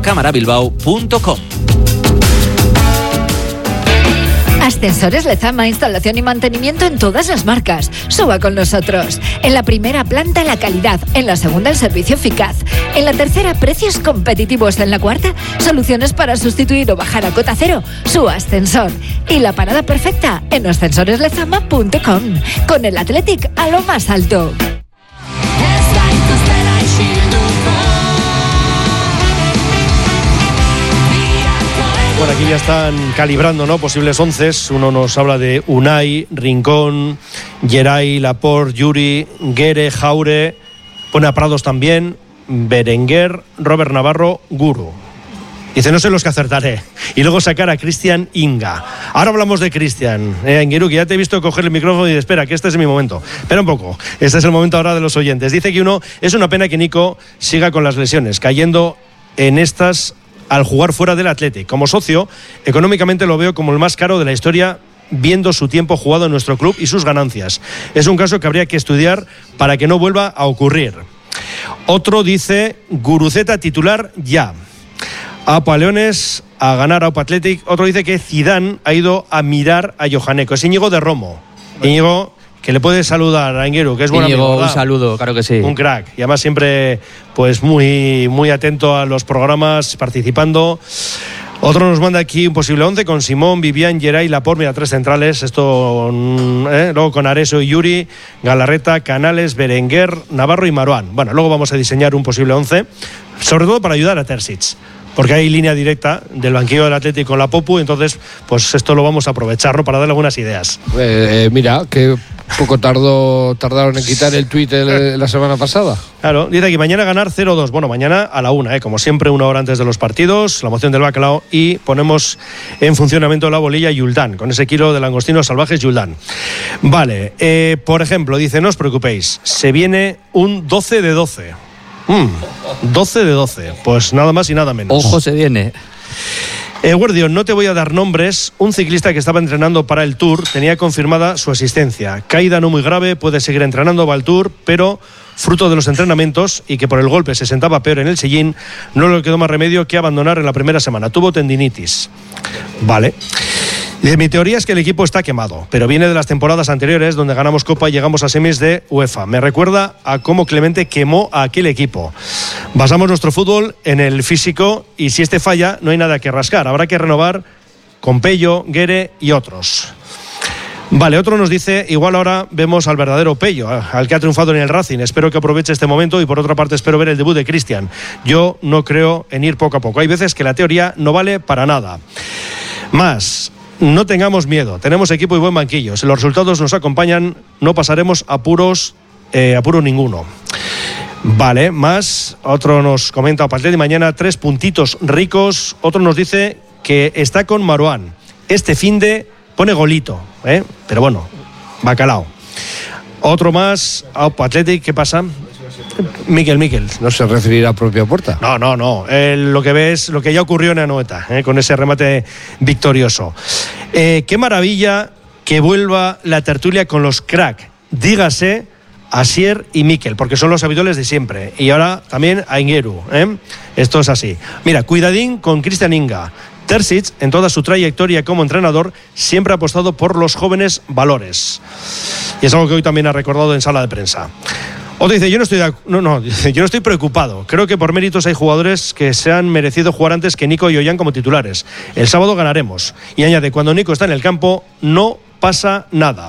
camarabilbao.com. Ascensores Lezama, instalación y mantenimiento en todas las marcas. Suba con nosotros. En la primera planta la calidad, en la segunda el servicio eficaz, en la tercera precios competitivos, en la cuarta soluciones para sustituir o bajar a cota cero su ascensor. Y la parada perfecta en ascensoreslezama.com, con el Athletic a lo más alto. Bueno, aquí ya están calibrando, ¿no?, posibles onces. Uno nos habla de Unai, Rincón, Geray, Laporte, Yuri, Guere, Jaure. Pone a Prados también, Berenguer, Robert Navarro, Guru. Dice, no sé los que acertaré. Y luego sacar a Cristian Inga. Ahora hablamos de Cristian. Inguiru, que ya te he visto coger el micrófono y dice, espera, que este es mi momento. Espera un poco. Este es el momento ahora de los oyentes. Dice que es una pena que Nico siga con las lesiones, cayendo en estas al jugar fuera del Athletic. Como socio, económicamente lo veo como el más caro de la historia, viendo su tiempo jugado en nuestro club y sus ganancias. Es un caso que habría que estudiar para que no vuelva a ocurrir. Otro dice, Guruceta titular ya. Aupa Leones a ganar a Aupa Athletic. Otro dice que Zidane ha ido a mirar a Johaneco. Es Íñigo de Romo. Íñigo, que le puedes saludar a Ingueru, que es buen amigo, un saludo, claro que sí. Un crack. Y además siempre pues muy, muy atento a los programas, participando. Otro nos manda aquí un posible 11 con Simón, Vivian, Geray, Laporte, mira, 3 centrales. Esto, luego con Areso y Yuri, Galarreta, Canales, Berenguer, Navarro y Marouane. Bueno, luego vamos a diseñar un posible 11, sobre todo para ayudar a Terzic, porque hay línea directa del banquillo del Atlético con la Popu, entonces pues esto lo vamos a aprovechar, ¿no?, para darle algunas ideas. Mira, que poco tardaron en quitar el tuit la semana pasada. Claro, dice aquí, mañana ganar 0-2. Bueno, mañana a la 1, como siempre, 1 hora antes de los partidos, la moción del bacalao, y ponemos en funcionamiento la bolilla Yuldán, con ese kilo de langostinos salvajes Yuldán. Vale, por ejemplo, dice, no os preocupéis, se viene un 12 de 12. 12 de 12, pues nada más y nada menos. Ojo, se viene. Guardión, no te voy a dar nombres. Un ciclista que estaba entrenando para el Tour tenía confirmada su asistencia. Caída no muy grave, puede seguir entrenando, va al Tour, pero fruto de los entrenamientos y que por el golpe se sentaba peor en el sillín, no le quedó más remedio que abandonar en la primera semana. Tuvo tendinitis. Vale. Mi teoría es que el equipo está quemado, pero viene de las temporadas anteriores donde ganamos Copa y llegamos a semis de UEFA. Me recuerda a cómo Clemente quemó a aquel equipo. Basamos nuestro fútbol en el físico y si este falla no hay nada que rascar. Habrá que renovar con Pello, Guere y otros. Vale, otro nos dice, igual ahora vemos al verdadero Pello, al que ha triunfado en el Racing. Espero que aproveche este momento y por otra parte espero ver el debut de Cristian. Yo no creo en ir poco a poco. Hay veces que la teoría no vale para nada. Más. No tengamos miedo, tenemos equipo y buen banquillo. Si los resultados nos acompañan, no pasaremos apuro ninguno. Vale, más. Otro nos comenta a partir de mañana 3 puntitos ricos. Otro nos dice que está con Marouane. Este finde pone golito, pero bueno, bacalao. Otro más, Aupa Athletic, ¿qué pasa? Miquel. No se referirá a propia puerta. No. Lo que ves, lo que ya ocurrió en Anoeta, con ese remate victorioso. Qué maravilla que vuelva la tertulia con los crack. Dígase Asier y Miquel, porque son los habituales de siempre. Y ahora también a Ingueru. Esto es así. Mira, cuidadín con Cristian Inga. Terzic, en toda su trayectoria como entrenador, siempre ha apostado por los jóvenes valores. Y es algo que hoy también ha recordado en sala de prensa. Otro dice, yo no estoy preocupado. Creo que por méritos hay jugadores que se han merecido jugar antes que Nico y Ollán como titulares. El sábado ganaremos. Y añade, cuando Nico está en el campo, no pasa nada.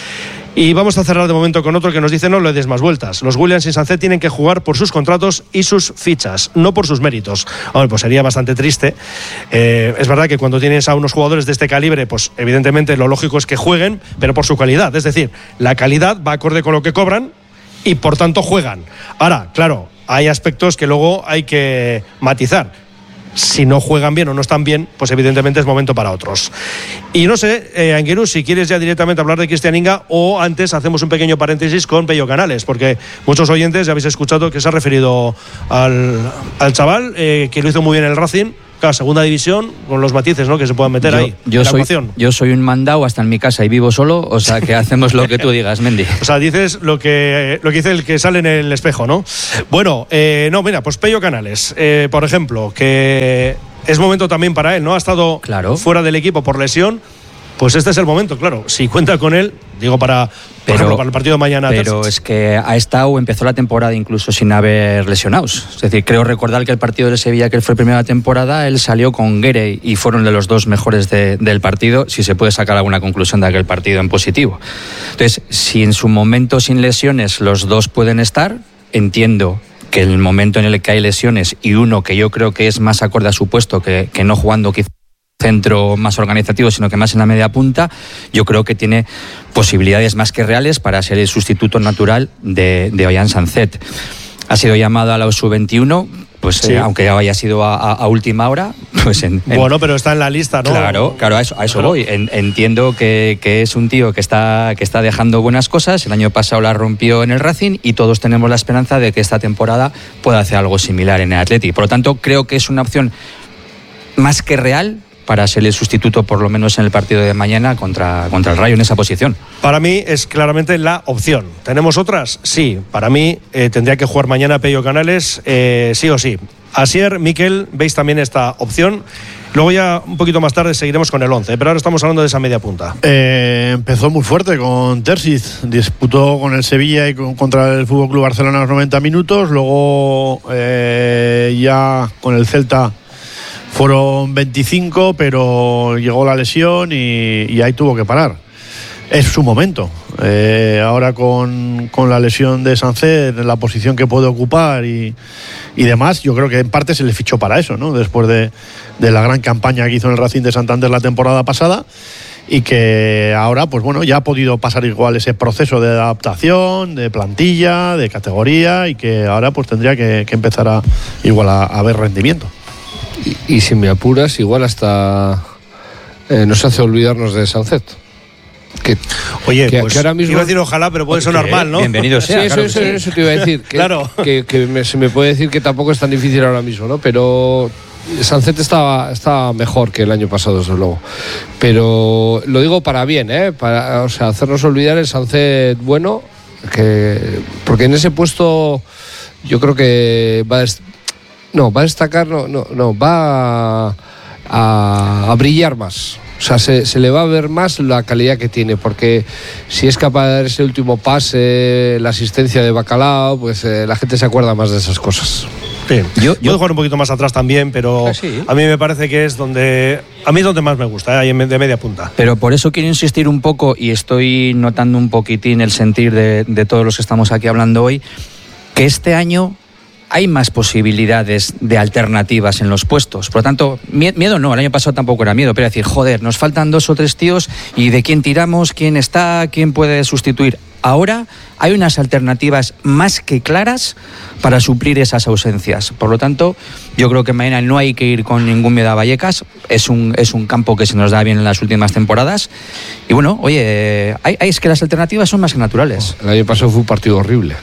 Y vamos a cerrar de momento con otro que nos dice, no le des más vueltas. Los Williams y Sancet tienen que jugar por sus contratos y sus fichas, no por sus méritos. Hombre, pues sería bastante triste. Es verdad que cuando tienes a unos jugadores de este calibre, pues evidentemente lo lógico es que jueguen, pero por su calidad. Es decir, la calidad va acorde con lo que cobran y por tanto juegan. Ahora, claro, hay aspectos que luego hay que matizar. Si no juegan bien o no están bien, pues evidentemente es momento para otros. Y no sé, Anguirus, si quieres ya directamente hablar de Cristian Inga o antes hacemos un pequeño paréntesis con Pello Canales, porque muchos oyentes ya habéis escuchado que se ha referido al chaval, que lo hizo muy bien en el Racing, Claro, segunda división, con los matices, ¿no?, que se puedan meter ahí. Yo soy un mandado hasta en mi casa y vivo solo, o sea que hacemos lo que tú digas, Mendy. O sea, dices lo que dice el que sale en el espejo, ¿no? Bueno, mira, pues Pello Canales, por ejemplo, que es momento también para él, ¿no? Ha estado fuera del equipo por lesión. Pues este es el momento, claro. Si cuenta con él, digo, por ejemplo, para el partido de mañana. Pero es que empezó la temporada incluso sin haber lesionados. Es decir, creo recordar que el partido de Sevilla, que fue el primero de la temporada, él salió con Guerey y fueron de los dos mejores del partido, si se puede sacar alguna conclusión de aquel partido en positivo. Entonces, si en su momento sin lesiones los dos pueden estar, entiendo que el momento en el que hay lesiones y uno que yo creo que es más acorde a su puesto que no jugando quizá centro más organizativo, sino que más en la media punta, yo creo que tiene posibilidades más que reales para ser el sustituto natural de Ollán Sancet. Ha sido llamado a la sub-21, pues sí. Aunque ya haya sido a última hora, pues bueno, pero está en la lista, ¿no? Claro, a eso voy. Entiendo que es un tío que está dejando buenas cosas. El año pasado la rompió en el Racing y todos tenemos la esperanza de que esta temporada pueda hacer algo similar en el Athletic. Por lo tanto, creo que es una opción más que real para ser el sustituto, por lo menos en el partido de mañana contra el Rayo en esa posición. Para mí es claramente la opción. ¿Tenemos otras? Sí. Para mí tendría que jugar mañana Pello Canales, sí o sí. Asier, Mikel, ¿veis también esta opción? Luego ya un poquito más tarde seguiremos con el 11, pero ahora estamos hablando de esa media punta. Empezó muy fuerte con Terzic, disputó con el Sevilla y contra el FC Barcelona los 90 minutos, luego ya con el Celta fueron 25, pero llegó la lesión y ahí tuvo que parar. Es su momento. Ahora con la lesión de Sancet, en la posición que puede ocupar y demás, yo creo que en parte se le fichó para eso, ¿no? Después de la gran campaña que hizo en el Racing de Santander la temporada pasada, y que ahora, pues bueno, ya ha podido pasar igual ese proceso de adaptación, de plantilla, de categoría, y que ahora pues tendría que empezar a ver rendimiento. Y si me apuras, igual hasta nos hace olvidarnos de Sancet. Oye, que pues ahora mismo iba a decir ojalá, pero puede sonar mal, ¿no? Bienvenido sea. Sí, claro eso te iba a decir. Claro. Se me puede decir que tampoco es tan difícil ahora mismo, ¿no? Pero Sancet estaba mejor que el año pasado, desde luego. Pero lo digo para bien, para, o sea, hacernos olvidar el Sancet bueno, porque en ese puesto yo creo que va a destacar, va a brillar más. O sea, se le va a ver más la calidad que tiene, porque si es capaz de dar ese último pase, la asistencia de Bacalao, pues la gente se acuerda más de esas cosas. Sí. Yo puedo jugar un poquito más atrás también, pero sí. A mí me parece que es donde más me gusta, ahí de media punta. Pero por eso quiero insistir un poco, y estoy notando un poquitín el sentir de todos los que estamos aquí hablando hoy, que este año hay más posibilidades de alternativas en los puestos. Por lo tanto, miedo no, el año pasado tampoco era miedo, pero decir, joder, nos faltan 2 o 3 tíos y de quién tiramos, quién está, quién puede sustituir. Ahora hay unas alternativas más que claras para suplir esas ausencias. Por lo tanto, yo creo que mañana no hay que ir con ningún miedo a Vallecas. Es un campo que se nos da bien en las últimas temporadas. Y bueno, oye, es que las alternativas son más que naturales. El año pasado fue un partido horrible.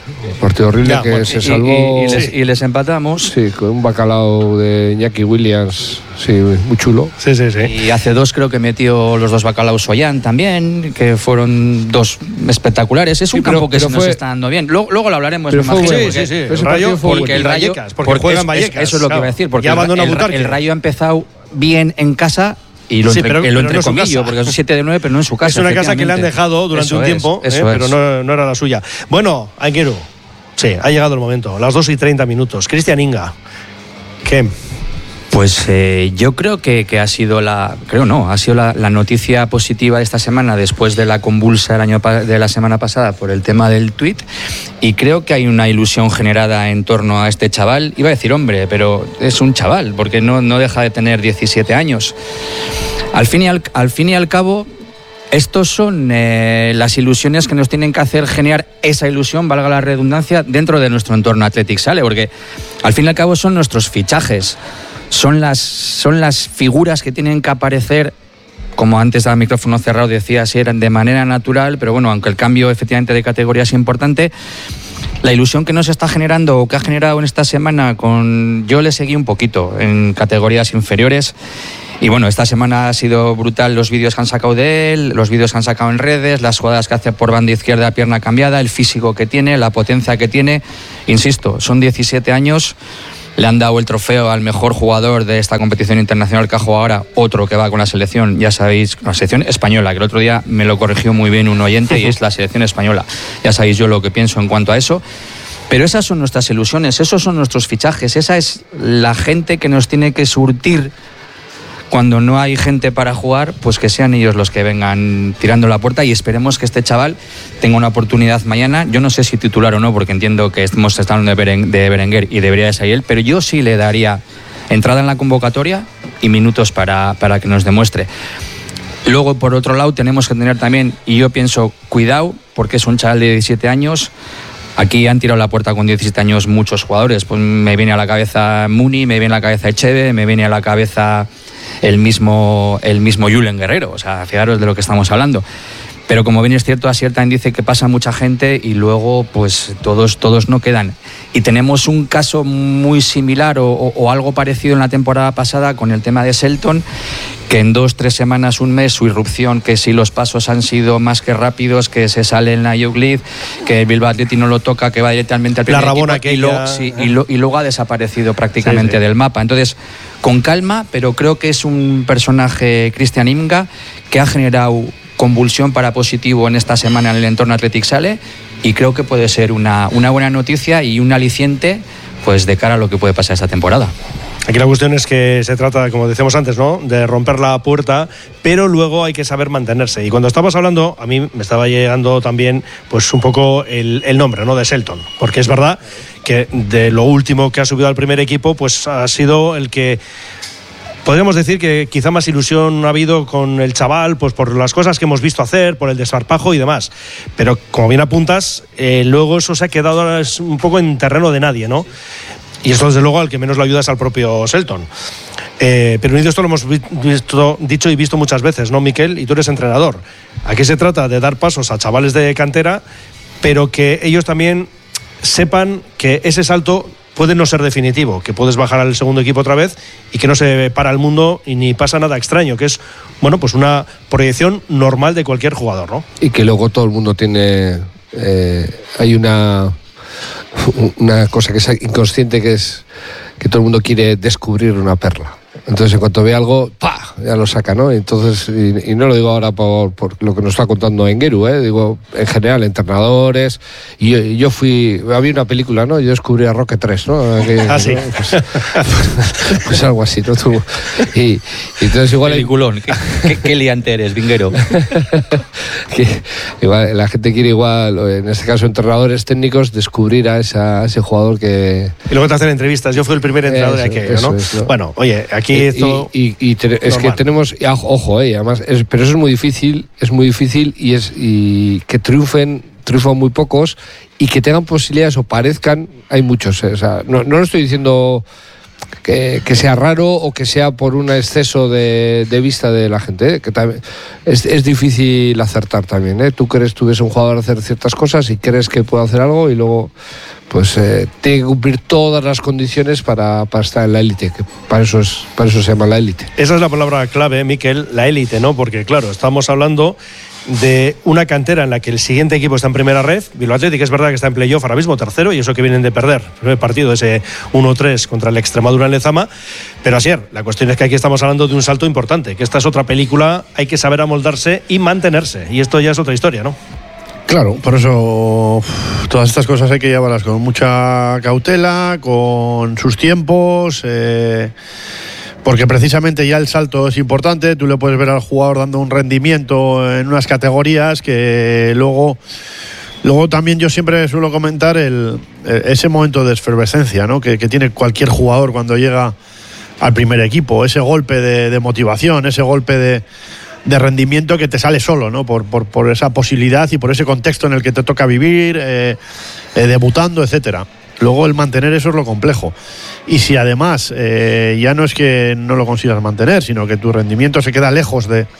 Se salvó. Y les empatamos. Sí, con un Bacalao de Iñaki Williams. Sí, muy chulo. Sí. Y hace 2 creo que metió los 2 Bacalaos Ollán también, que fueron 2 espectaculares. Es un campo que se nos está dando bien. Luego lo hablaremos. Sí. Porque el Rayo, porque juega en Vallecas. Eso es lo que iba a decir. Porque el Rayo ha empezado bien en casa. Y lo entrecomillo, porque son 7 de 9, pero no en su casa. Es una casa que le han dejado durante un tiempo, pero no era la suya. Bueno, Aingeru, sí, ha llegado el momento. Las 2:30. Cristian Inga, ¿qué? Pues yo creo que ha sido la noticia positiva de esta semana, después de la convulsa de la semana pasada por el tema del tuit, y creo que hay una ilusión generada en torno a este chaval. Iba a decir hombre, pero es un chaval, porque no deja de tener 17 años. Al fin y al cabo, estos son las ilusiones que nos tienen que hacer generar esa ilusión, valga la redundancia, dentro de nuestro entorno Athletic Sale, porque al fin y al cabo son nuestros fichajes. Son las figuras que tienen que aparecer como antes al micrófono cerrado decía, sí, eran de manera natural, pero bueno, aunque el cambio efectivamente de categoría es importante, la ilusión que nos está generando o que ha generado en esta semana yo le seguí un poquito en categorías inferiores. Y bueno, esta semana ha sido brutal los vídeos que han sacado de él, los vídeos que han sacado en redes, las jugadas que hace por banda izquierda, pierna cambiada, el físico que tiene, la potencia que tiene. Insisto, son 17 años, le han dado el trofeo al mejor jugador de esta competición internacional que ha jugado ahora, otro que va con la selección, ya sabéis, la selección española, que el otro día me lo corrigió muy bien un oyente, y es la selección española. Ya sabéis yo lo que pienso en cuanto a eso. Pero esas son nuestras ilusiones, esos son nuestros fichajes, esa es la gente que nos tiene que surtir. Cuando no hay gente para jugar, pues que sean ellos los que vengan tirando la puerta, y esperemos que este chaval tenga una oportunidad mañana. Yo no sé si titular o no, porque entiendo que estamos hablando de Berenguer y debería de salir él, pero yo sí le daría entrada en la convocatoria y minutos para que nos demuestre. Luego, por otro lado, tenemos que tener también, y yo pienso, cuidado, porque es un chaval de 17 años. Aquí han tirado la puerta con 17 años muchos jugadores. Pues me viene a la cabeza Muni, me viene a la cabeza Echeve, me viene a la cabeza el mismo Julen Guerrero. O sea, fijaros de lo que estamos hablando. Pero como bien es cierto, Asier también dice que pasa mucha gente y luego pues todos no quedan. Y tenemos un caso muy similar o algo parecido en la temporada pasada con el tema de Selton, que en 2-3 semanas, un mes, su irrupción, que si los pasos han sido más que rápidos, que se sale en la Youth League, que el Bilbao Athletic no lo toca, que va directamente al primer equipo, y luego ha desaparecido prácticamente del mapa. Entonces, con calma, pero creo que es un personaje, Cristian Imga, que ha generado convulsión para positivo en esta semana en el entorno Athletic Sale, y creo que puede ser una buena noticia y un aliciente pues de cara a lo que puede pasar esta temporada. Aquí la cuestión es que se trata, como decíamos antes, ¿no?, de romper la puerta, pero luego hay que saber mantenerse. Y cuando estabas hablando, a mí me estaba llegando también pues un poco el nombre, ¿no?, de Selton, porque es verdad que de lo último que ha subido al primer equipo, pues ha sido el que podríamos decir que quizá más ilusión ha habido con el chaval, pues por las cosas que hemos visto hacer, por el desparpajo y demás. Pero como bien apuntas, luego eso se ha quedado ahora un poco en terreno de nadie, ¿no? Y esto desde luego al que menos lo ayuda es al propio Selton. Pero esto lo hemos dicho y visto muchas veces, ¿no, Miquel? Y tú eres entrenador. Aquí se trata de dar pasos a chavales de cantera, pero que ellos también sepan que ese salto puede no ser definitivo, que puedes bajar al segundo equipo otra vez y que no se para el mundo y ni pasa nada extraño, que es, bueno, pues una proyección normal de cualquier jugador, ¿no? Y que luego todo el mundo tiene... hay una cosa que es inconsciente, que es que todo el mundo quiere descubrir una perla. Entonces, en cuanto ve algo, ¡pah!, ya lo saca, ¿no? Entonces, y no lo digo ahora por lo que nos está contando Engueru, digo en general, entrenadores. Y yo había una película, ¿no? Yo descubrí a Roque 3, ¿no? Sí. ¿no? Pues algo así, ¿no? Y entonces igual... Peliculón. ¿Qué liante eres, Vinguero? Igual, la gente quiere igual, en este caso entrenadores técnicos, descubrir a ese jugador que... Y luego te hacen entrevistas. Yo fui el primer entrenador de aquello, ¿no? ¿no? Bueno, oye, aquí esto... es que tenemos... Ojo, además, pero eso es muy difícil y que triunfen muy pocos y que tengan posibilidades o parezcan, hay muchos. O sea, no lo estoy diciendo que sea raro o que sea por un exceso de vista de la gente, que también es difícil acertar también. Tú ves un jugador hacer ciertas cosas y crees que puede hacer algo y luego pues tiene que cumplir todas las condiciones para estar en la élite, que para eso se llama la élite. Esa es la palabra clave, Miquel, la élite, ¿no? Porque claro, estamos hablando de una cantera en la que el siguiente equipo está en primera red. Bilbao Athletic es verdad que está en playoff ahora mismo, tercero, y eso que vienen de perder el primer partido, ese 1-3 contra el Extremadura en Lezama. Pero Asier, la cuestión es que aquí estamos hablando de un salto importante, que esta es otra película, hay que saber amoldarse y mantenerse, y esto ya es otra historia, ¿no? Claro, por eso todas estas cosas hay que llevarlas con mucha cautela, con sus tiempos, porque precisamente ya el salto es importante. Tú le puedes ver al jugador dando un rendimiento en unas categorías que luego también yo siempre suelo comentar ese momento de efervescencia, ¿no?, que tiene cualquier jugador cuando llega al primer equipo, ese golpe de motivación, ese golpe de rendimiento que te sale solo, ¿no?, por esa posibilidad y por ese contexto en el que te toca vivir, debutando, etcétera. Luego el mantener eso es lo complejo. Y si además ya no es que no lo consigas mantener, sino que tu rendimiento se queda lejos de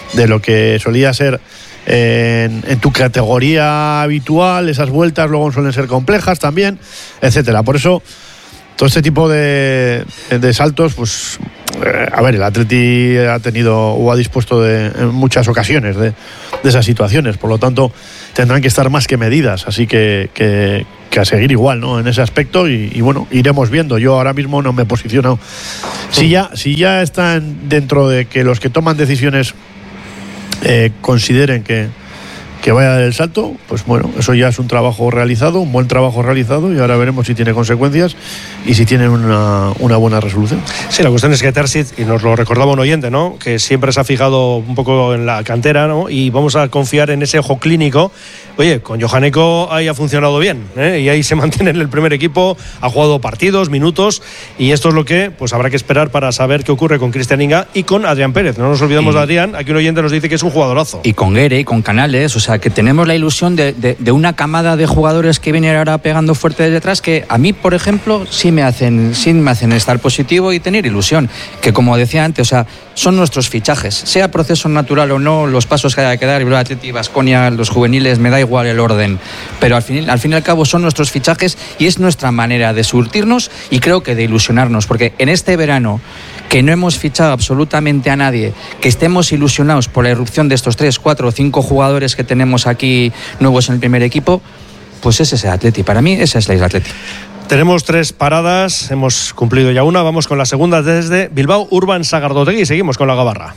de lo que solía ser en tu categoría habitual. Esas vueltas luego suelen ser complejas también, etcétera. Por eso todo este tipo de saltos, pues a ver, el Atleti ha tenido o ha dispuesto en muchas ocasiones de esas situaciones, por lo tanto tendrán que estar más que medidas, así que a seguir igual, ¿no? En ese aspecto y bueno, iremos viendo. Yo ahora mismo no me posiciono. Si ya están dentro de que los que toman decisiones consideren que vaya a dar el salto, pues bueno, eso ya es un trabajo realizado, un buen trabajo realizado, y ahora veremos si tiene consecuencias y si tiene una buena resolución. Sí, la cuestión es que Terzic, y nos lo recordaba un oyente, ¿no?, que siempre se ha fijado un poco en la cantera, ¿no?, y vamos a confiar en ese ojo clínico. Oye, con Johaneko ahí ha funcionado bien, y ahí se mantiene en el primer equipo, ha jugado partidos, minutos, y esto es lo que pues habrá que esperar para saber qué ocurre con Cristian Inga y con Adrián Pérez. No nos olvidemos de Adrián, aquí un oyente nos dice que es un jugadorazo. Y con Guere y con Canales, o sea, que tenemos la ilusión de una camada de jugadores que vienen ahora pegando fuerte de detrás, que a mí, por ejemplo, sí me hacen estar positivo y tener ilusión, que como decía antes, o sea, son nuestros fichajes, sea proceso natural o no, los pasos que haya que dar, Bilbao Athletic, Baskonia, los juveniles, me da igual el orden, pero al fin y al cabo son nuestros fichajes y es nuestra manera de surtirnos y creo que de ilusionarnos, porque en este verano que no hemos fichado absolutamente a nadie, que estemos ilusionados por la irrupción de estos 3, 4 o 5 jugadores que tenemos aquí nuevos en el primer equipo, pues ese es el Atleti. Para mí esa es la Isla Atleti. Tenemos 3 paradas, hemos cumplido ya una, vamos con la segunda desde Bilbao Urban Sagardotegui y seguimos con la Gabarra.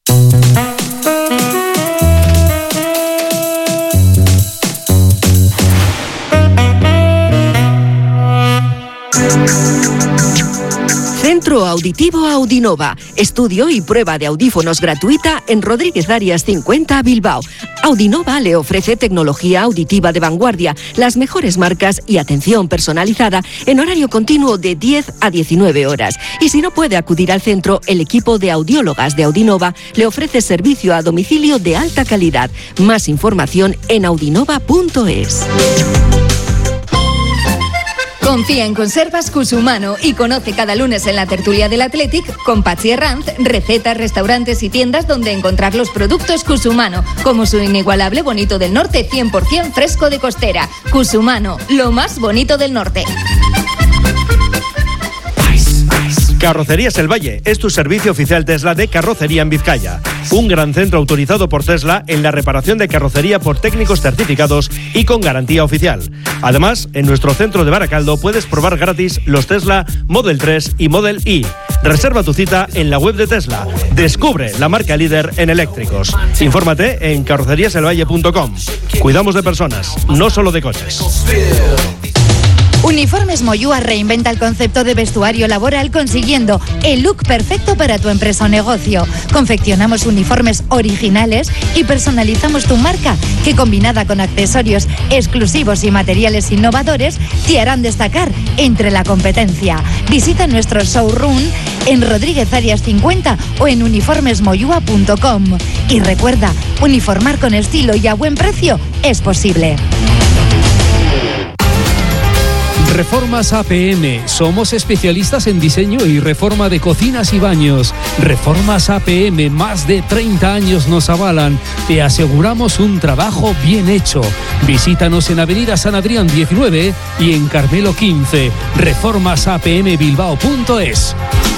Centro Auditivo Audinova. Estudio y prueba de audífonos gratuita en Rodríguez Arias 50, Bilbao. Audinova le ofrece tecnología auditiva de vanguardia, las mejores marcas y atención personalizada en horario continuo de 10 a 19 horas. Y si no puede acudir al centro, el equipo de audiólogas de Audinova le ofrece servicio a domicilio de alta calidad. Más información en audinova.es. Confía en Conservas Cusumano y conoce cada lunes en la tertulia del Athletic con Patxi Herranz recetas, restaurantes y tiendas donde encontrar los productos Cusumano, como su inigualable bonito del norte 100% fresco de costera. Cusumano, lo más bonito del norte. Carrocerías El Valle es tu servicio oficial Tesla de carrocería en Vizcaya. Un gran centro autorizado por Tesla en la reparación de carrocería por técnicos certificados y con garantía oficial. Además, en nuestro centro de Baracaldo puedes probar gratis los Tesla Model 3 y Model Y. Reserva tu cita en la web de Tesla. Descubre la marca líder en eléctricos. Infórmate en carroceríaselvalle.com. Cuidamos de personas, no solo de coches. Uniformes Moyúa reinventa el concepto de vestuario laboral consiguiendo el look perfecto para tu empresa o negocio. Confeccionamos uniformes originales y personalizamos tu marca, que combinada con accesorios exclusivos y materiales innovadores te harán destacar entre la competencia. Visita nuestro showroom en Rodríguez Arias 50 o en uniformesmoyua.com. Y recuerda, uniformar con estilo y a buen precio es posible. Reformas APM. Somos especialistas en diseño y reforma de cocinas y baños. Reformas APM, más de 30 años nos avalan. Te aseguramos un trabajo bien hecho. Visítanos en Avenida San Adrián 19 y en Carmelo 15. reformasapmbilbao.es.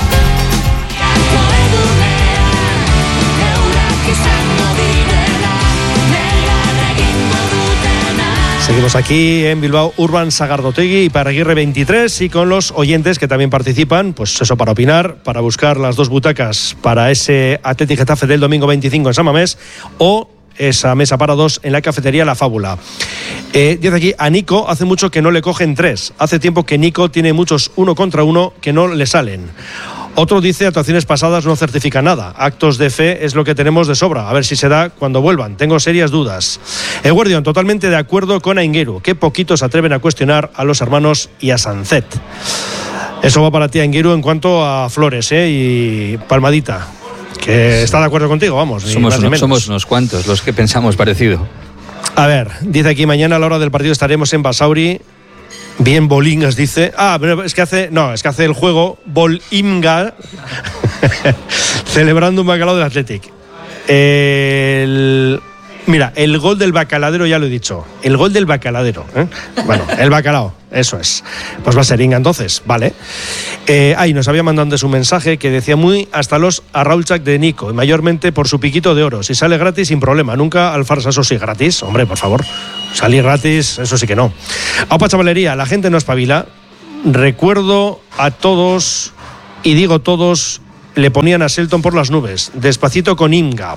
Seguimos aquí en Bilbao Urban Sagardotegui y Paraguirre 23 y con los oyentes que también participan, pues eso, para opinar, para buscar las 2 butacas para ese Athletic Getafe del domingo 25 en San Mamés o esa mesa para 2 en la cafetería La Fábula. Dice aquí, a Nico hace mucho que no le cogen 3. Hace tiempo que Nico tiene muchos 1 contra 1 que no le salen. Otro dice, actuaciones pasadas no certifican nada. Actos de fe es lo que tenemos de sobra. A ver si se da cuando vuelvan. Tengo serias dudas. Guardián, totalmente de acuerdo con Aingueru. Qué poquitos se atreven a cuestionar a los hermanos y a Sancet. Eso va para ti, Aingueru, en cuanto a Flores y Palmadita. Que está de acuerdo contigo, vamos. Somos unos cuantos los que pensamos parecido. A ver, dice aquí, mañana a la hora del partido estaremos en Basauri. Bien Bolingas dice. Es que hace el juego Bolinga celebrando un bacalao del Athletic. Mira, el gol del Bacaladero ya lo he dicho. El gol del Bacaladero. Bueno, el bacalao, eso es. Pues va a ser Inga entonces, vale. Nos había mandado antes un mensaje que decía muy hasta los a Raulchak de Nico, y mayormente por su piquito de oro. Si sale gratis, sin problema. Nunca al farsa, eso sí, gratis. Hombre, por favor. Salir gratis, eso sí que no. Aupa chavalería, la gente no espabila. Recuerdo a todos, y digo todos, le ponían a Selton por las nubes. Despacito con Inga.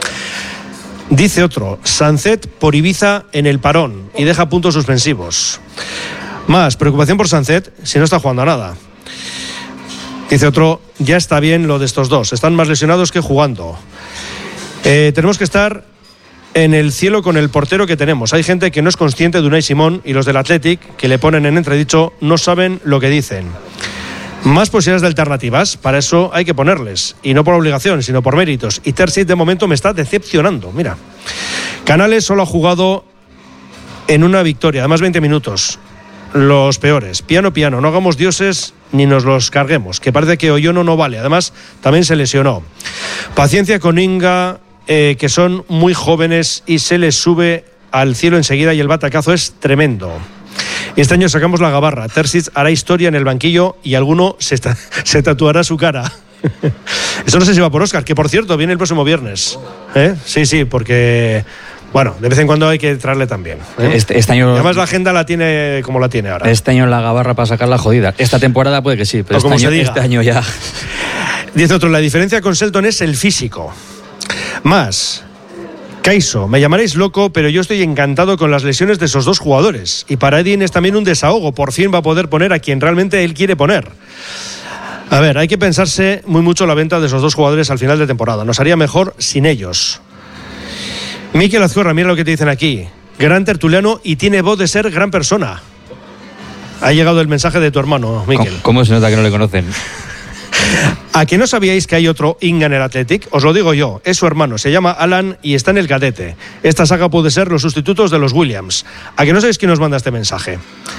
Dice otro, Sancet por Ibiza en el parón y deja puntos suspensivos. Más, preocupación por Sancet si no está jugando a nada. Dice otro, ya está bien lo de estos dos, están más lesionados que jugando. Tenemos que estar en el cielo con el portero que tenemos. Hay gente que no es consciente de Unai Simón, y los del Athletic, que le ponen en entredicho, no saben lo que dicen. Más posibilidades de alternativas, para eso hay que ponerles, y no por obligación, sino por méritos. Y Terzic de momento me está decepcionando. Mira, Canales solo ha jugado en una victoria, además 20 minutos. Los peores. Piano, no hagamos dioses ni nos los carguemos, que parece que Oyono no vale. Además, también se lesionó. Paciencia con Inga, que son muy jóvenes y se les sube al cielo enseguida, y el batacazo es tremendo. Este año sacamos la gabarra. Terzic hará historia en el banquillo y alguno se tatuará su cara. Eso no sé si va por Óscar, que por cierto viene el próximo viernes. Sí, porque bueno, de vez en cuando hay que traerle también. Este año, además la agenda la tiene como la tiene ahora. Este año la gabarra para sacarla jodida. Esta temporada puede que sí, pero este año ya. Dice otro, la diferencia con Selton es el físico. Más, Caiso, me llamaréis loco, pero yo estoy encantado con las lesiones de esos dos jugadores. Y para Edin es también un desahogo. Por fin va a poder poner a quien realmente él quiere poner. A ver, hay que pensarse muy mucho la venta de esos dos jugadores al final de temporada. Nos haría mejor sin ellos. Mikel Azcorra, mira lo que te dicen aquí. Gran tertuliano y tiene voz de ser gran persona. Ha llegado el mensaje de tu hermano, Mikel. ¿Cómo se nota que no le conocen? ¿A que no sabíais que hay otro Inga en el Athletic? Os lo digo yo, es su hermano, se llama Alan y está en el cadete. Esta saga puede ser los sustitutos de los Williams. ¿A que no sabéis quién nos manda este mensaje?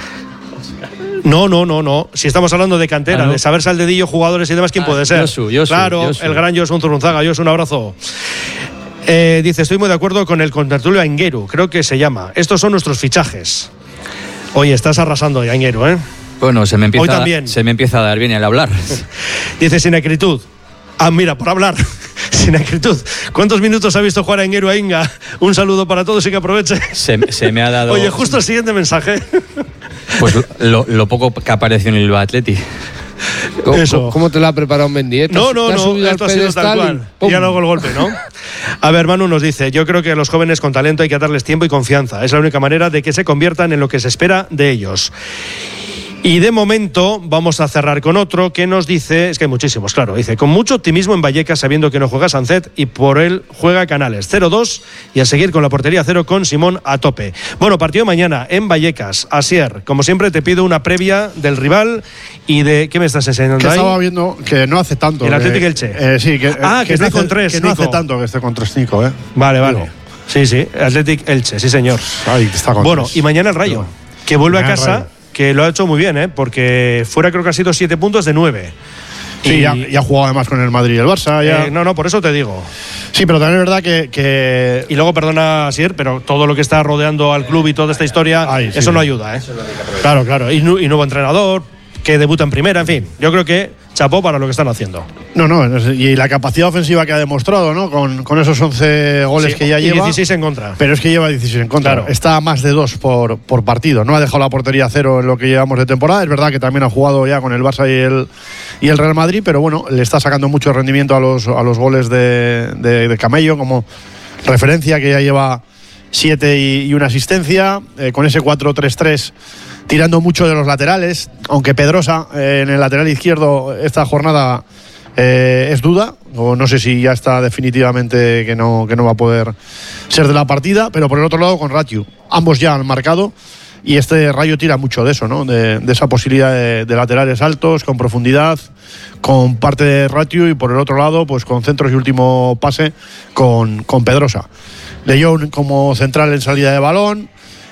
No. Si estamos hablando de cantera, de saberse al dedillo jugadores y demás, ¿quién puede ser? Yosu, claro, el gran Josu Zurunzaga. Josu, un abrazo. Dice, estoy muy de acuerdo con el contertulio Aingeru, creo que se llama. Estos son nuestros fichajes. Oye, estás arrasando ya, Aingeru, ¿eh? Bueno, se me empieza a dar bien el hablar. Dice, sin acritud. Mira, por hablar. Sin acritud. ¿Cuántos minutos ha visto jugar a Aingeru a Inga? Un saludo para todos y que aproveche. Se me ha dado... Oye, justo el siguiente mensaje. Pues lo poco que apareció en el Athletic. ¿Cómo te lo ha preparado Mendy? No, esto ha sido tal cual. Y ya luego el golpe, ¿no? A ver, Manu nos dice, yo creo que a los jóvenes con talento hay que darles tiempo y confianza. Es la única manera de que se conviertan en lo que se espera de ellos. Y de momento vamos a cerrar con otro que nos dice, es que hay muchísimos, claro, dice, con mucho optimismo en Vallecas sabiendo que no juega Sancet y por él juega Canales, 0-2 y a seguir con la portería 0 con Simón a tope. Bueno, partido mañana en Vallecas. Asier, como siempre te pido una previa del rival y de... ¿Qué me estás enseñando que ahí? Estaba viendo que no hace tanto. El Athletic Elche. Sí, que está con 3, que no hace tanto que esté con 3, Nico, Vale. Sí, Athletic Elche, sí señor. Ay, está con 3. Y mañana el Rayo, que vuelve a casa... Que lo ha hecho muy bien, porque fuera creo que ha sido 7 puntos de 9. Sí, ya ha jugado además con el Madrid y el Barça. Ya. Por eso te digo. Sí, pero también es verdad que... Y luego, perdona, Asier, pero todo lo que está rodeando al club y toda esta historia, eso no ayuda, Claro. Y nuevo entrenador, que debuta en primera, en fin. Yo creo que chapó para lo que están haciendo. Y la capacidad ofensiva que ha demostrado, ¿no? Con esos 11 goles que ya lleva. Y 16 en contra. Pero es que lleva 16 en contra. Claro. Está a más de 2 por partido. No ha dejado la portería 0 en lo que llevamos de temporada. Es verdad que también ha jugado ya con el Barça y el Real Madrid, pero bueno, le está sacando mucho rendimiento a los goles de Camello como referencia, que ya lleva 7 y una asistencia. Con ese 4-3-3 tirando mucho de los laterales, aunque Pedrosa en el lateral izquierdo esta jornada es duda, o no sé si ya está definitivamente que no va a poder ser de la partida, pero por el otro lado con Ratiu, ambos ya han marcado y este Rayo tira mucho de eso, ¿no? De esa posibilidad de laterales altos, con profundidad, con parte de Ratiu y por el otro lado pues con centros y último pase con Pedrosa. León como central en salida de balón.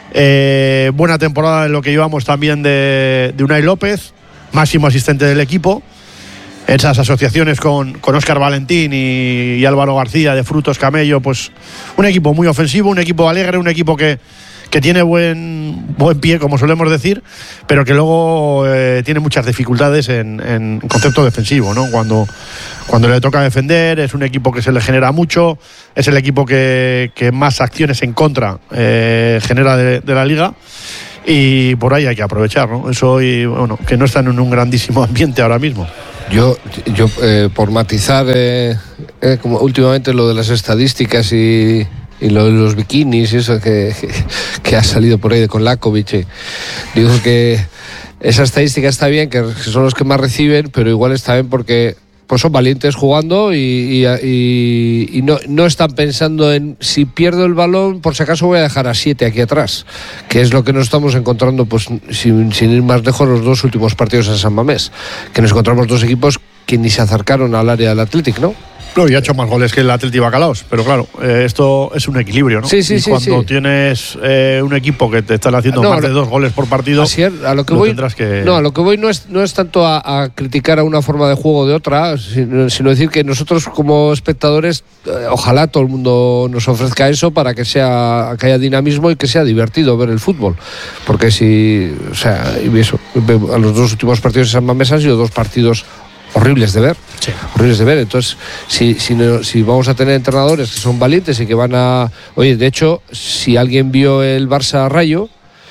Buena temporada en lo que llevamos también de Unai López, máximo asistente del equipo. esas asociaciones con Óscar Valentín y Álvaro García de Frutos Camello, pues un equipo muy ofensivo, un equipo alegre, un equipo que tiene buen pie, como solemos decir, pero que luego tiene muchas dificultades en concepto defensivo, ¿no? Cuando le toca defender, es un equipo que se le genera mucho, es el equipo que más acciones en contra genera de la liga, y por ahí hay que aprovechar, ¿no? Eso, y bueno, que no están en un grandísimo ambiente ahora mismo. Yo por matizar, como últimamente lo de las estadísticas y lo de los bikinis y eso que ha salido por ahí con Lakovic, digo que esa estadística está bien, que son los que más reciben, pero igual está bien porque pues son valientes jugando y no están pensando en si pierdo el balón, por si acaso voy a dejar a 7 aquí atrás, que es lo que nos estamos encontrando, pues sin ir más lejos, los 2 últimos partidos en San Mamés, que nos encontramos 2 equipos que ni se acercaron al área del Athletic, ¿no? No, y ha hecho más goles que el Athletic Bacalaos, pero claro, esto es un equilibrio, ¿no? Sí, y cuando tienes un equipo que te están haciendo más de 2 goles por partido, a lo que voy no es tanto a criticar a una forma de juego o de otra, sino decir que nosotros como espectadores, ojalá todo el mundo nos ofrezca eso para que haya dinamismo y que sea divertido ver el fútbol, porque a los 2 últimos partidos de San Mamés han sido 2 partidos horribles de ver. Sí. Horribles de ver. Entonces, si vamos a tener entrenadores que son valientes y que van a... Oye, de hecho, si alguien vio el Barça Rayo,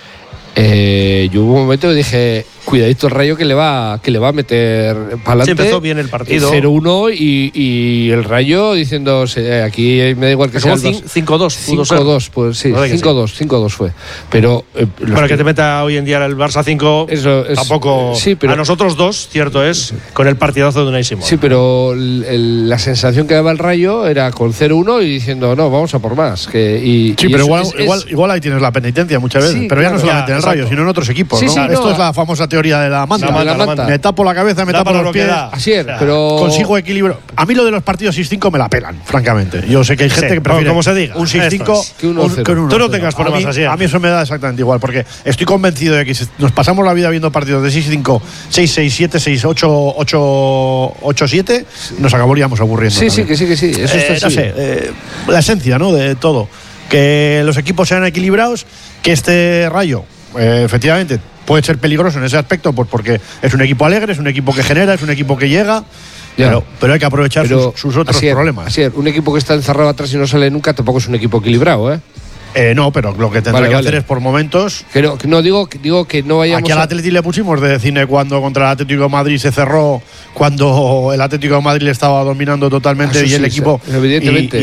yo hubo un momento que dije, cuidadito el Rayo que le va a meter para adelante. Sí, empezó bien el partido. 0-1 y el Rayo diciéndose, aquí me da igual que sea 5-2. 5-2, pues sí, 5-2 fue. Pero para que te meta hoy en día el Barça 5, tampoco. Sí, pero, a nosotros 2, cierto es, con el partidazo de Unai Simón. Sí, pero la sensación que daba el Rayo era con 0-1 y diciendo, no, vamos a por más. Pero igual ahí tienes la penitencia muchas veces, pero ya no solamente en el Rayo, sino en otros equipos, ¿no? Esto es la famosa teoría de la manta. Me tapo la cabeza, me tapo los pies. Así es, pero consigo equilibrio. A mí lo de los partidos 6-5 me la pelan, francamente. Yo sé que hay gente que prefiere como se diga, un 6-5 que un 1-0. Tú no tengas problemas así. A mí eso me da exactamente igual, porque estoy convencido de que si nos pasamos la vida viendo partidos de 6-5, 6-6-7, 6-8, 8-7, nos acabaríamos aburriendo. Sí, que sí. Eso está así. No sé, la esencia, ¿no?, de todo. Que los equipos sean equilibrados, que este Rayo, efectivamente, puede ser peligroso en ese aspecto, pues porque es un equipo alegre, es un equipo que genera, es un equipo que llega, pero hay que aprovechar sus otros problemas. Así es, un equipo que está encerrado atrás y no sale nunca tampoco es un equipo equilibrado, ¿eh? No, pero lo que tendrá que hacer es por momentos. No digo que no vayamos. Aquí al Atleti le pusimos de cine cuando contra el Atlético de Madrid se cerró, cuando el Atlético de Madrid le estaba dominando totalmente y el equipo. Evidentemente.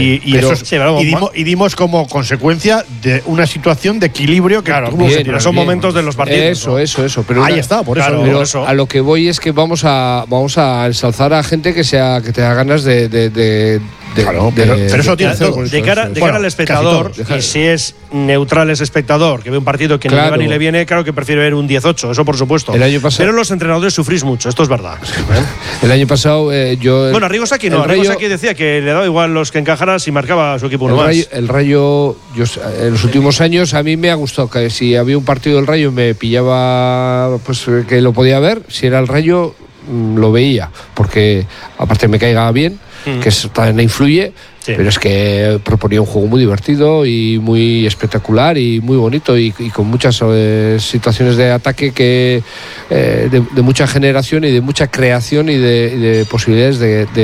Y dimos como consecuencia de una situación de equilibrio que tuvo. Pero son momentos de los partidos. Eso. Pero ahí está, por eso. Pero a lo que voy es que vamos a ensalzar a gente que tenga ganas de pero eso tiene de cara al espectador, y si es neutral ese espectador que ve un partido que ni le va ni le viene, claro que prefiere ver un 18, eso por supuesto. Pero los entrenadores sufrís mucho, esto es verdad. El año pasado bueno, Arrigo Sacchi no, Arrigo Sacchi decía que le daba igual los que encajara si marcaba su equipo uno más. El Rayo, en los últimos años a mí me ha gustado que si había un partido del Rayo me pillaba, pues que lo podía ver, si era el Rayo lo veía, porque aparte me caiga bien, que eso también influye, pero es que proponía un juego muy divertido y muy espectacular y muy bonito y con muchas situaciones de ataque que de mucha generación y de mucha creación y de posibilidades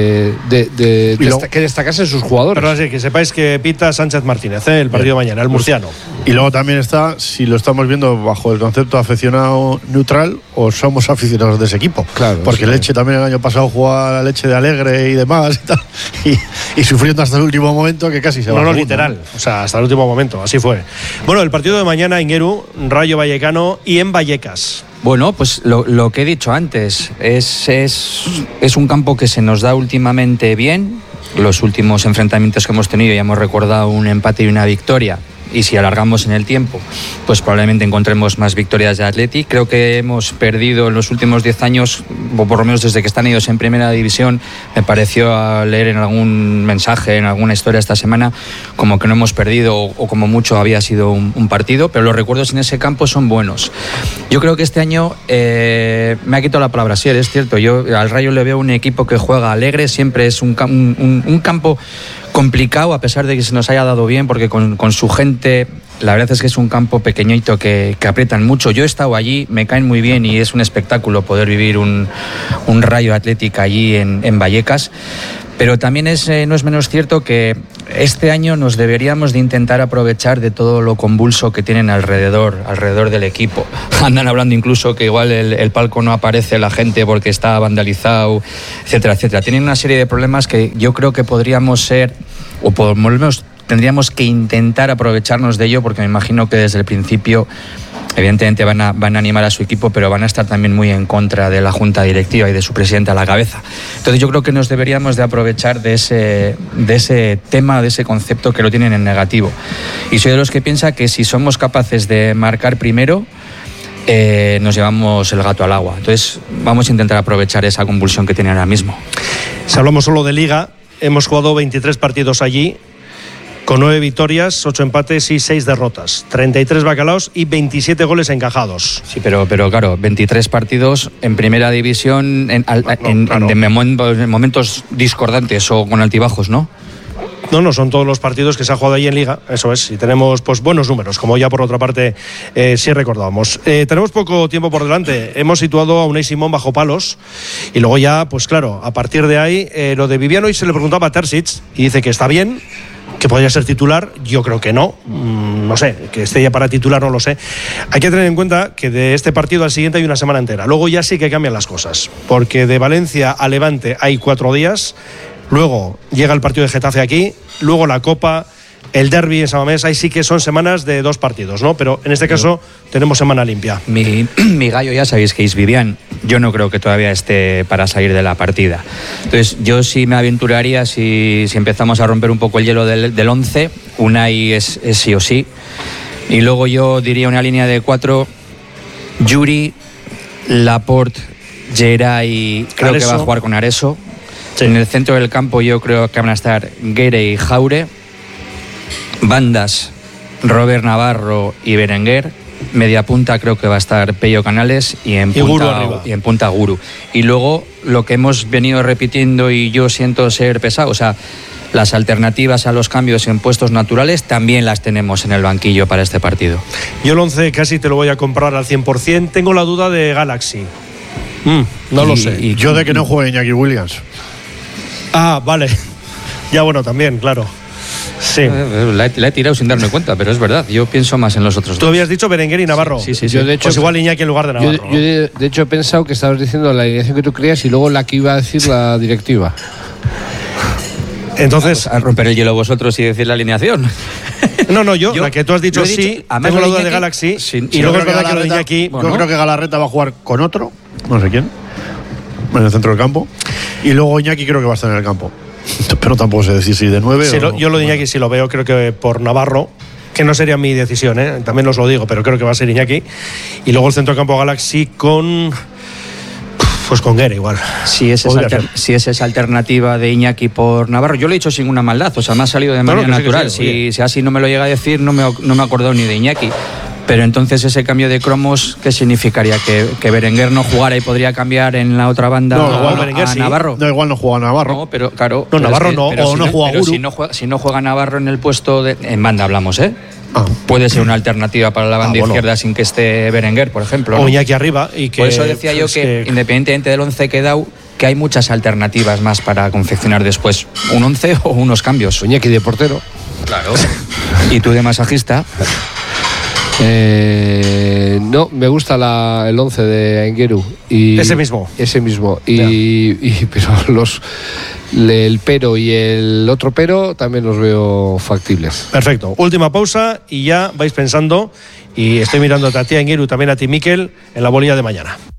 que destacasen sus jugadores. Pero así que sepáis que pita Sánchez Martínez, el partido de mañana, el murciano. Y luego también está, si lo estamos viendo bajo el concepto aficionado neutral o somos aficionados de ese equipo. Claro, porque Leche también el año pasado jugaba la Leche de Alegre y demás y tal, y sufriendo hasta el último momento que casi se va. No, literal, o sea, hasta el último momento, así fue. Bueno, el partido de mañana en Ingeru, Rayo Vallecano y en Vallecas. Bueno, pues lo que he dicho antes, es un campo que se nos da últimamente bien. Los últimos enfrentamientos que hemos tenido, ya hemos recordado un empate y una victoria. y si alargamos en el tiempo, pues probablemente encontremos más victorias de Athletic. Creo que hemos perdido en los últimos 10 años, o por lo menos desde que están ellos en primera división, me pareció a leer en algún mensaje, en alguna historia esta semana, como que no hemos perdido o como mucho había sido un partido, pero los recuerdos en ese campo son buenos. Yo creo que este año me ha quitado la palabra Asier, es cierto, yo al Rayo le veo un equipo que juega alegre, siempre es un campo complicado, a pesar de que se nos haya dado bien, porque con su gente, la verdad es que es un campo pequeñito que aprietan mucho. Yo he estado allí, me caen muy bien y es un espectáculo poder vivir un Rayo Athletic allí en Vallecas. Pero también no es menos cierto que este año nos deberíamos de intentar aprovechar de todo lo convulso que tienen alrededor del equipo. Andan hablando incluso que igual el palco no aparece la gente porque está vandalizado, etcétera, etcétera. Tienen una serie de problemas que yo creo que podríamos ser, o por lo menos tendríamos que intentar aprovecharnos de ello, porque me imagino que desde el principio evidentemente van a animar a su equipo, pero van a estar también muy en contra de la junta directiva y de su presidente a la cabeza. Entonces yo creo que nos deberíamos de aprovechar de ese tema, de ese concepto que lo tienen en negativo. Y soy de los que piensa que si somos capaces de marcar primero, nos llevamos el gato al agua. Entonces vamos a intentar aprovechar esa convulsión que tienen ahora mismo. Si hablamos solo de Liga, hemos jugado 23 partidos allí, con 9 victorias, 8 empates y 6 derrotas, 33 bacalaos y 27 goles encajados. Sí, pero claro, 23 partidos en primera división en momentos discordantes o con altibajos, ¿no? No, son todos los partidos que se ha jugado ahí en Liga, eso es, y tenemos pues buenos números, como ya por otra parte sí recordábamos. Tenemos poco tiempo por delante, hemos situado a Unai Simón bajo palos, y luego ya, pues claro, a partir de ahí, lo de Viviano, y se le preguntaba a Terzic, y dice que está bien, que podría ser titular, yo creo que no, no sé, que esté ya para titular no lo sé. Hay que tener en cuenta que de este partido al siguiente hay una semana entera, luego ya sí que cambian las cosas, porque de Valencia a Levante hay 4 días, luego llega el partido de Getafe aquí, luego la Copa, el derbi en San Mamés, ahí sí que son semanas de 2 partidos, ¿no? Pero en este caso tenemos semana limpia. Mi gallo, ya sabéis que es Vivian, yo no creo que todavía esté para salir de la partida. Entonces yo sí me aventuraría, si empezamos a romper un poco el hielo del 11, Unai es sí o sí. Y luego yo diría una línea de 4, Yuri, Laporte, Geray, creo que va a jugar con Areso. Sí. En el centro del campo yo creo que van a estar Guere y Jaure. Bandas, Robert Navarro y Berenguer. Media punta creo que va a estar Pello Canales y en punta Guru. Y luego lo que hemos venido repitiendo, y yo siento ser pesado, o sea, las alternativas a los cambios en puestos naturales también las tenemos en el banquillo para este partido. Yo el 11 casi te lo voy a comprar al 100%. Tengo la duda de Galaxy. No lo sé. Y yo de que no juegue Iñaki Williams. Ah, vale. Ya bueno, también, claro. Sí. La he tirado sin darme cuenta, pero es verdad, yo pienso más en los otros dos. Tú habías dicho Berenguer y Navarro. Sí. Yo, de hecho, pues igual Iñaki en lugar de Navarro. Yo de hecho he pensado que estabas diciendo la alineación que tú creías y luego la que iba a decir la directiva. Entonces, a romper el hielo vosotros y decir la alineación. No, yo la que tú has dicho sí, tengo la duda de Galaxy, y luego es verdad que lo de Iñaki. Yo creo que Galarreta va a jugar con otro, no sé quién, en el centro del campo, y luego Iñaki creo que va a estar en el campo. Pero tampoco sé decir si de 9 sí, yo lo de Iñaki sí lo veo, creo que por Navarro, que no sería mi decisión, también os lo digo, pero creo que va a ser Iñaki. Y luego el centro del campo Galaxy con Guerra igual. Si es esa alternativa de Iñaki por Navarro, yo lo he dicho sin una maldad, o sea, me ha salido de manera natural. Si así no me lo llega a decir, no me he acordado ni de Iñaki. Pero entonces ese cambio de cromos, ¿qué significaría? ¿Que Berenguer no jugara y podría cambiar en la otra banda a Navarro? No, igual no juega Navarro. No, pero claro. No, Navarro no, o no juega Guru. Si no juega Navarro en el puesto en banda hablamos, puede ser una alternativa para la banda izquierda sin que esté Berenguer, por ejemplo, ¿no? O Iñaki arriba. Por eso decía yo que independientemente del 11 que he dado, que hay muchas alternativas más para confeccionar después un 11 o unos cambios. Iñaki de portero. Claro. ¿Y tú de masajista? No, me gusta el 11 de Engueru. Ese mismo. Pero el pero y el otro pero también los veo factibles. Perfecto. Última pausa y ya vais pensando, y estoy mirando a ti, Engueru, también a ti, Miquel, en la bolilla de mañana.